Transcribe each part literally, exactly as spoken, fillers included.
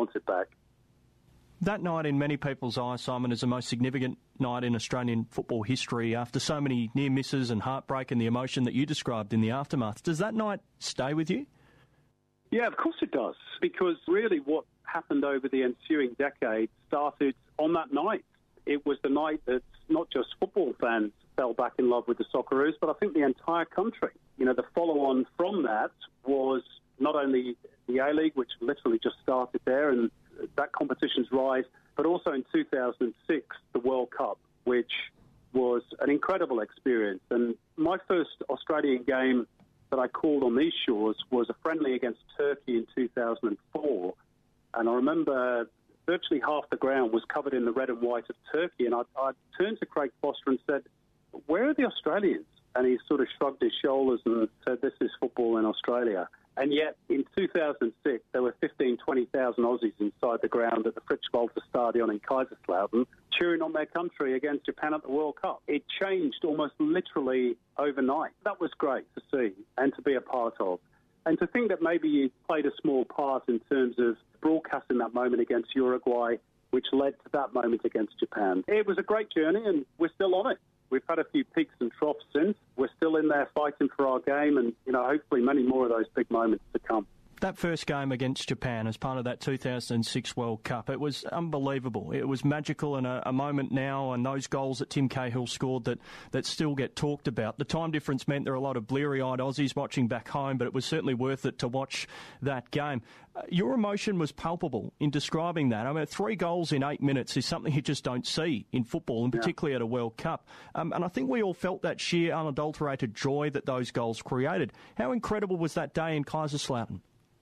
wants it back. That night, in many people's eyes, Simon, is the most significant night in Australian football history after so many near misses and heartbreak and the emotion that you described in the aftermath. Does that night stay with you? Yeah, of course it does, because really what happened over the ensuing decade started on that night. It was the night that not just football fans fell back in love with the Socceroos, but I think the entire country. You know, the follow-on from that was not only the A-League, which literally just started there, and that competition's rise, but also in two thousand six, the World Cup, which was an incredible experience. And my first Australian game that I called on these shores was a friendly against Turkey in two thousand four. And I remember virtually half the ground was covered in the red and white of Turkey. And I, I turned to Craig Foster and said, where are the Australians? And he sort of shrugged his shoulders and said, this is football in Australia. And yet, in two thousand six, there were fifteen, twenty thousand Aussies inside the ground at the Fritz Walter Stadion in Kaiserslautern, cheering on their country against Japan at the World Cup. It changed almost literally overnight. That was great to see and to be a part of. And to think that maybe you played a small part in terms of broadcasting that moment against Uruguay, which led to that moment against Japan. It was a great journey, and we're still on it. We've had a few peaks and troughs since. We're still in there fighting for our game, and, you know, hopefully many more of those big moments to come. That first game against Japan as part of that two thousand six World Cup, it was unbelievable. It was magical, and a, a moment now, and those goals that Tim Cahill scored that, that still get talked about. The time difference meant there were a lot of bleary-eyed Aussies watching back home, but it was certainly worth it to watch that game. Uh, your emotion was palpable in describing that. I mean, three goals in eight minutes is something you just don't see in football, and particularly yeah. at a World Cup. Um, and I think we all felt that sheer, unadulterated joy that those goals created. How incredible was that day in Kaiserslautern?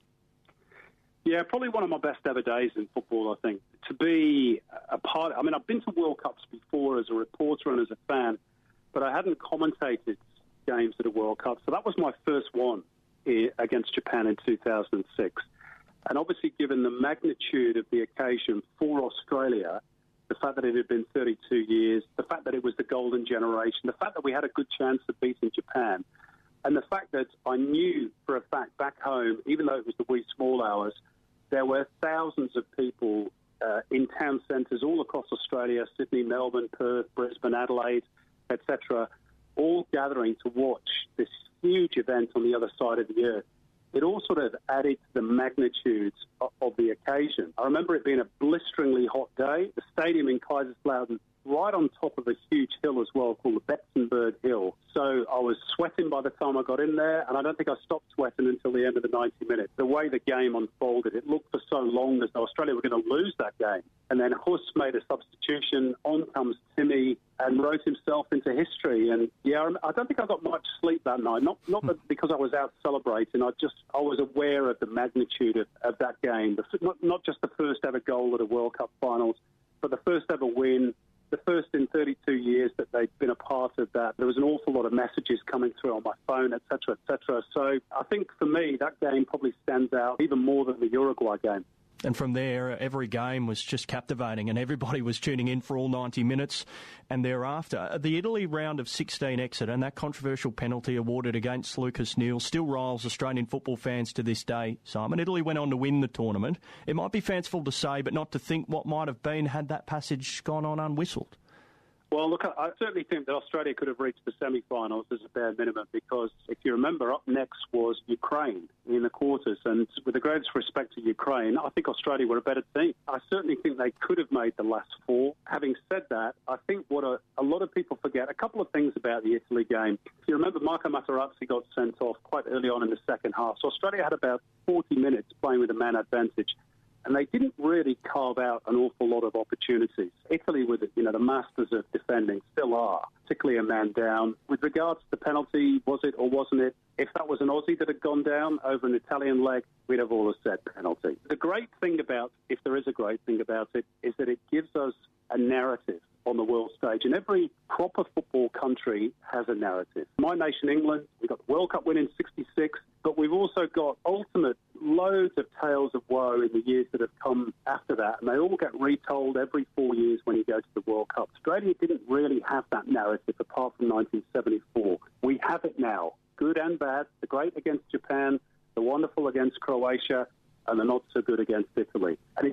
Yeah, probably one of my best ever days in football, I think. To be a part... I mean, I've been to World Cups before as a reporter and as a fan, but I hadn't commentated games at a World Cup. So that was my first one against Japan in two thousand six. And obviously, given the magnitude of the occasion for Australia, the fact that it had been thirty-two years, the fact that it was the golden generation, the fact that we had a good chance of beating Japan, and the fact that I knew for a fact back home, even though it was the wee small hours, there were thousands of people uh, in town centres all across Australia, Sydney, Melbourne, Perth, Brisbane, Adelaide, et cetera, all gathering to watch this huge event on the other side of the earth. It all sort of added to the magnitude of, of the occasion. I remember it being a blisteringly hot day. The stadium in Kaiserslautern, right on top of a huge hill as well, called the Betzenberg Hill. So I was sweating by the time I got in there, and I don't think I stopped sweating until the end of the ninety minutes. The way the game unfolded, it looked for so long as though Australia were going to lose that game. And then Huss made a substitution, on comes Timmy, and wrote himself into history. And yeah, I don't think I got much sleep that night, not not because I was out celebrating. I just I was aware of the magnitude of, of that game. The, not, not just the first ever goal at a World Cup finals, but the first ever win, the first in thirty-two years that they'd been a part of that. There was an awful lot of messages coming through on my phone, et cetera, et cetera. So I think for me, that game probably stands out even more than the Uruguay game. And from there, every game was just captivating, and everybody was tuning in for all ninety minutes and thereafter. The Italy round of sixteen exit and that controversial penalty awarded against Lucas Neal still riles Australian football fans to this day, Simon. Italy went on to win the tournament. It might be fanciful to say, but not to think what might have been had that passage gone on unwhistled. Well, look, I certainly think that Australia could have reached the semi-finals as a bare minimum, because if you remember, up next was Ukraine in the quarters. And with the greatest respect to Ukraine, I think Australia were a better team. I certainly think they could have made the last four. Having said that, I think what a, a lot of people forget, a couple of things about the Italy game. If you remember, Marco Materazzi got sent off quite early on in the second half. So Australia had about forty minutes playing with a man advantage. And they didn't really carve out an awful lot of opportunities. Italy were the, you know, the masters of defending, still are, particularly a man down. With regards to the penalty, was it or wasn't it? If that was an Aussie that had gone down over an Italian leg, we'd have always said penalty. The great thing about, if there is a great thing about it, is that it gives us a narrative on the world stage. And every proper football country has a narrative. My nation, England, we got the World Cup win in sixty-six, but we've also got ultimate loads of tales of woe in the years that have come after that, and they all get retold every four years when you go to the World Cup. Australia didn't really have that narrative apart from nineteen seventy-four. We have it now, good and bad, the great against Japan, the wonderful against Croatia, and the not so good against Italy. And